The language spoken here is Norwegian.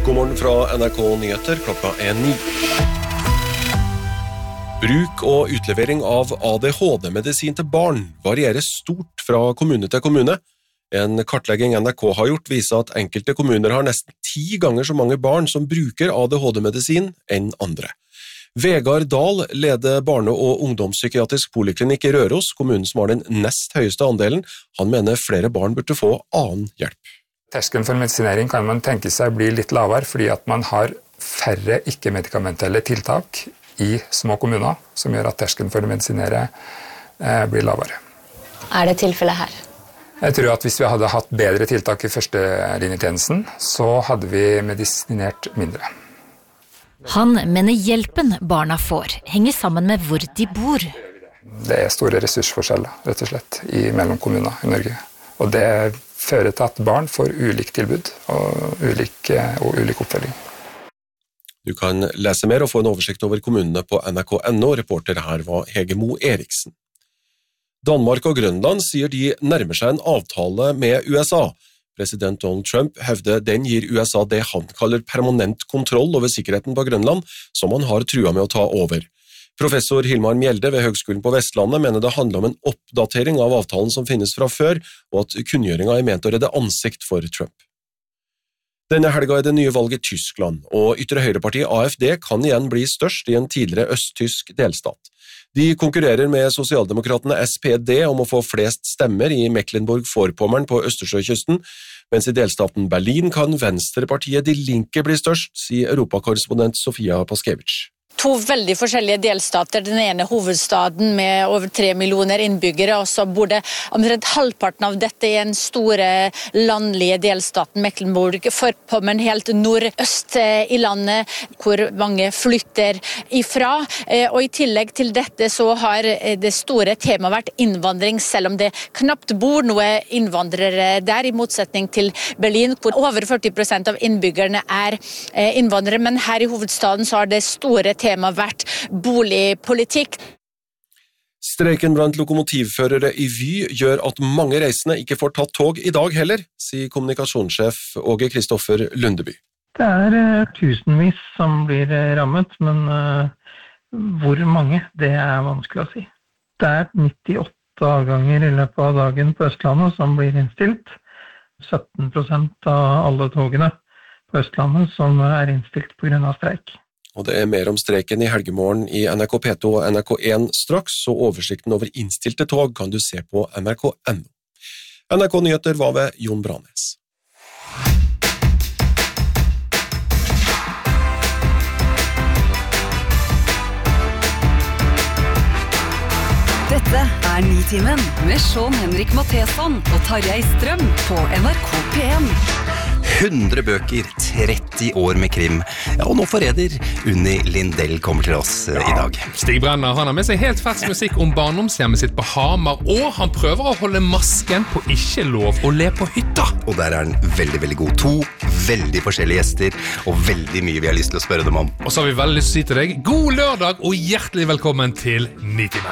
God morgen fra NRK Nyheter, klokka 9. Bruk og utlevering av ADHD-medisin til barn varierer stort fra kommune til kommune. En kartlegging NRK har gjort viser at enkelte kommuner har nesten 10 ganger så mange barn som bruker ADHD-medisin enn andre. Vegard Dahl leder barne- og ungdomspsykiatrisk poliklinikk i Røros, kommunen som har den nest høyeste andelen. Han mener flere barn burde få annen hjelp. Terskelen for medisinering kan man tenke seg blir litt lavere fordi at man har færre ikke-medikamentelle tiltak i små kommuner, som gjør at terskelen for å medisinere blir lavere. Det tilfellet her? Jeg tror at hvis vi hadde hatt bedre tiltak i førstelinjetjenesten, så hadde vi medisinert mindre. Han mener hjelpen barna får henger sammen med hvor de bor. Det store ressursforskjeller, rett og slett, mellom kommuner i Norge. Og det fører til at barn får ulik tilbud og ulik oppfølging. Du kan lese mer og få en oversikt over kommunene på nrk.no. Reporter her var Hege Mo Eriksen. Danmark og Grønland sier de nærmer seg en avtale med USA. President Donald Trump hevder den gir USA det han kaller permanent kontroll over sikkerheten på Grønland, som han har trua med å ta over. Professor Hilmar Mjelde ved Høgskolen på Vestlandet mener det handler om en oppdatering av avtalen som finnes fra før, og at kunngjøringen er ment å redde ansikt for Trump. Denne helga det nye valget i Tyskland, og ytre høyrepartiet AfD kan igjen bli størst i en tidligere østtysk delstat. De konkurrerer med sosialdemokratene SPD om å få flest stemmer i Mecklenburg-Vorpommern på Østersjøkysten, mens i delstaten Berlin kan venstrepartiet Die Linke bli størst, sier europakorrespondent Sofia Paskevich. 2 veldig forskjellige delstater, den ene hovedstaden med over 3 millioner innbyggere, og så bor det omtrent halvparten av dette i en store landlige delstaten Mecklenburg-Vorpommern, helt nordøst i landet, hvor mange flytter ifra. Og i tillegg til dette så har det store temaet vært innvandring, selv om det knapt bor noe innvandrere der, i motsetning til Berlin, hvor over 40% av innbyggerne er innvandrere, men her i hovedstaden så har det store temaet vært boligpolitikk. Streiken blant lokomotivførere i Vy gjør at mange reisende ikke får tatt tog i dag heller, sier kommunikasjonssjef Åge Kristoffer Lundeby. Det tusenvis som blir rammet, men hvor mange, det vanskelig å si. Det 98 avganger i løpet av dagen på Østlandet som blir innstilt. 17% av alle togene på Østlandet som innstilt på grunn av streik. Og det mer om streiken i helgemorgen i NRK P2 og NRK1 straks, og oversikten over innstilte tog kan du se på nrk.no. NRK Nyheter var ved Jon Branes. Dette Nitimen med Sean Henrik Matheson og Tarjei Strøm på NRK P1. 100 bøker, 30 år med krim. Ja, og nå forræder Unni Lindell kommer til oss i dag. Stig Brenner, han har med seg helt fersk musikk om barndomshjemmet sitt på Hamar, og han prøver å holde masken på ikke lov å le på hytta. Og der han veldig, veldig god. 2 veldig forskjellige gjester, og veldig mye vi har lyst til å spørre dem om. Og så har vi veldig lyst til å si til deg, god lørdag og hjertelig velkommen til Nitimen.